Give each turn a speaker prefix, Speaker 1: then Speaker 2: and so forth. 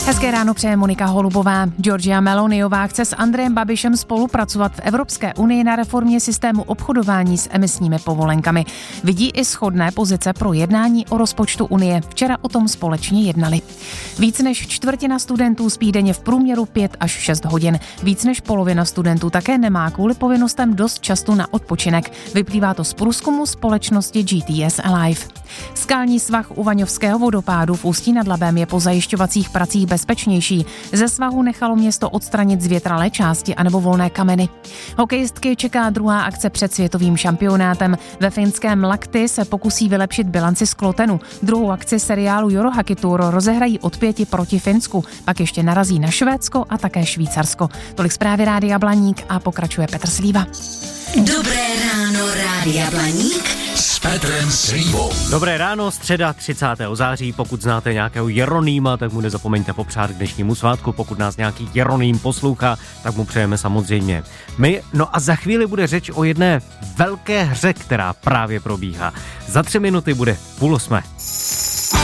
Speaker 1: Hezké ráno přeje Monika Holubová. Giorgia Meloniová chce s Andrejem Babišem spolupracovat v Evropské unii na reformě systému obchodování s emisními povolenkami. Vidí i shodné pozice pro jednání o rozpočtu Unie. Včera o tom společně jednali. Víc než čtvrtina studentů spí denně v průměru 5 až 6 hodin. Víc než polovina studentů také nemá kvůli povinnostem dost času na odpočinek. Vyplývá to z průzkumu společnosti GTS Alive. Skalní svah u Vaňovského vodopádu v Ústí nad Labem je po zajišťovacích pracích bezpečnější. Ze svahu nechalo město odstranit zvětralé části anebo volné kameny. Hokejistky čeká druhá akce před světovým šampionátem. Ve finském Lahti se pokusí vylepšit bilanci z Klotenu. Druhou akci seriálu Eurohockey Tour rozehrají od 5 proti Finsku. Pak ještě narazí na Švédsko a také Švýcarsko. Tolik zprávy Rádia Blaník a pokračuje Petr Slíva.
Speaker 2: Dobré ráno, Rádia Blaník s Petrem Slívou.
Speaker 3: Dobré ráno, středa 30. září. Pokud znáte nějakého Jeronýma, tak mu nezapomeňte popřát k dnešnímu svátku. Pokud nás nějaký Jeroným poslouchá, tak mu přejeme samozřejmě my. No a za chvíli bude řeč o jedné velké hře, která právě probíhá. Za 3 minuty bude 7:30.